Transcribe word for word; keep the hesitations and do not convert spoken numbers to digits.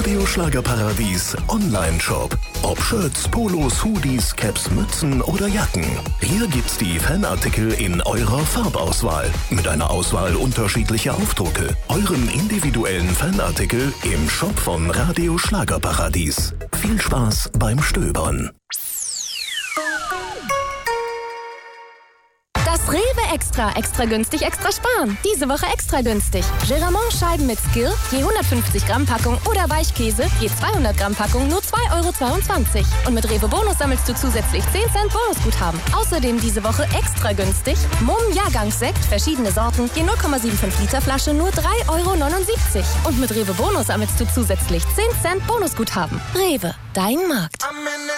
Radio Schlagerparadies Online-Shop. Ob Shirts, Polos, Hoodies, Caps, Mützen oder Jacken. Hier gibt's die Fanartikel in eurer Farbauswahl. Mit einer Auswahl unterschiedlicher Aufdrucke. Euren individuellen Fanartikel im Shop von Radio Schlagerparadies. Viel Spaß beim Stöbern. Das Rewe Extra. Extra günstig, extra sparen. Diese Woche extra günstig. Geramont-Scheiben mit Skill, je hundertfünfzig Gramm Packung oder Weichkäse, je zweihundert Gramm Packung, nur zwei Euro zweiundzwanzig. Und mit Rewe Bonus sammelst du zusätzlich zehn Cent Bonusguthaben. Außerdem diese Woche extra günstig. Mumm Jahrgangssekt, verschiedene Sorten, je null Komma fünfundsiebzig Liter Flasche, nur drei Euro neunundsiebzig. Und mit Rewe Bonus sammelst du zusätzlich zehn Cent Bonusguthaben. Rewe, dein Markt.